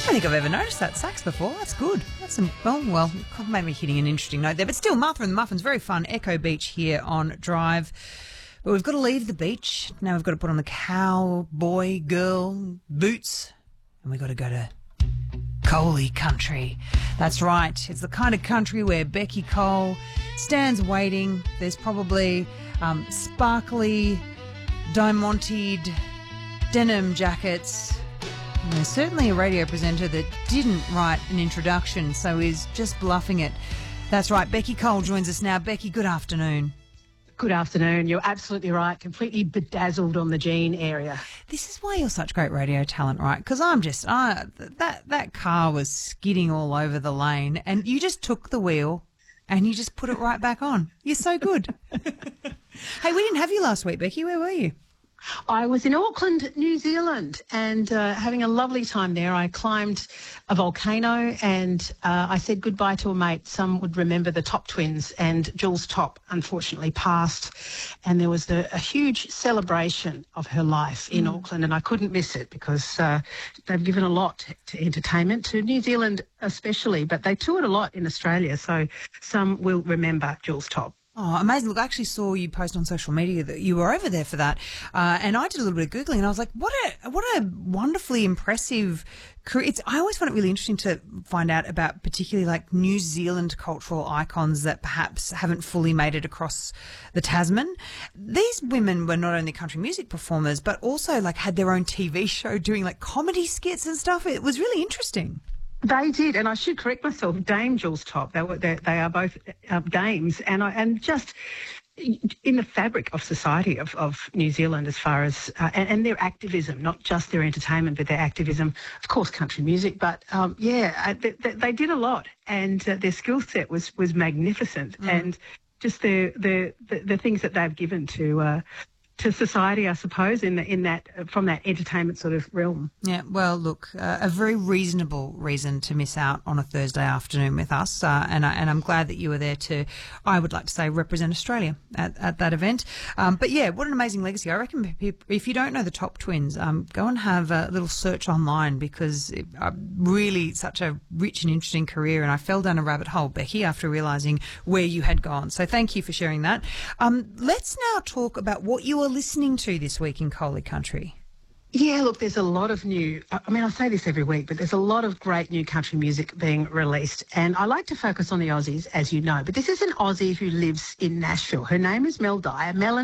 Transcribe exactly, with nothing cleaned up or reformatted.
don't think I've ever noticed that sax before. That's good. That's some, well, well, maybe hitting an interesting note there. But still, Martha and the Muffins, very fun. Echo Beach here on Drive. But we've got to leave the beach. Now we've got to put on the cowboy girl boots. And we've got to go to Coley country. That's right. It's the kind of country where Becky Cole stands waiting. There's probably um, sparkly, diamanted denim jackets. And there's certainly a radio presenter that didn't write an introduction, so is just bluffing it. That's right. Becky Cole joins us now. Becky, good afternoon. Good afternoon. You're absolutely right. Completely bedazzled on the jean area. This is why you're such great radio talent, right? Because I'm just, uh, that, that car was skidding all over the lane and you just took the wheel and you just put it right back on. You're so good. Hey, we didn't have you last week, Becky. Where were you? I was in Auckland, New Zealand, and uh, having a lovely time there. I climbed a volcano and uh, I said goodbye to a mate. Some would remember the Top Twins, and Jules Top unfortunately passed, and there was the, a huge celebration of her life in mm. Auckland, and I couldn't miss it because uh, they've given a lot to entertainment, to New Zealand especially, but they toured a lot in Australia, so some will remember Jules Top. Oh, amazing. Look, I actually saw you post on social media that you were over there for that. Uh, and I did a little bit of Googling and I was like, what a, what a wonderfully impressive career. It's, I always find it really interesting to find out about particularly like New Zealand cultural icons that perhaps haven't fully made it across the Tasman. These women were not only country music performers, but also like had their own T V show doing like comedy skits and stuff. It was really interesting. They did, and I should correct myself. Dame Jules Top. They were they, they are both uh, dames, and I, and just in the fabric of society of, of New Zealand, as far as uh, and, and their activism, not just their entertainment, but their activism. Of course, country music, but um, yeah, they, they, they did a lot, and uh, their skill set was was magnificent, mm. and just the, the the the things that they've given to. Uh, to society, I suppose, in the, in that from that entertainment sort of realm. Yeah, well, look, uh, a very reasonable reason to miss out on a Thursday afternoon with us, uh, and I, and I'm glad that you were there to, I would like to say, represent Australia at, at that event. Um, but yeah, what an amazing legacy! I reckon if you don't know the Top Twins, um, go and have a little search online because it, uh, really such a rich and interesting career. And I fell down a rabbit hole, Becky, after realising where you had gone. So thank you for sharing that. Um, let's now talk about what you are listening to this week in Coley country. Yeah, look, there's a lot of new, I mean, I say this every week, but there's a lot of great new country music being released. And I like to focus on the Aussies, as you know, but this is an Aussie who lives in Nashville. Her name is Mel Dyer. Mel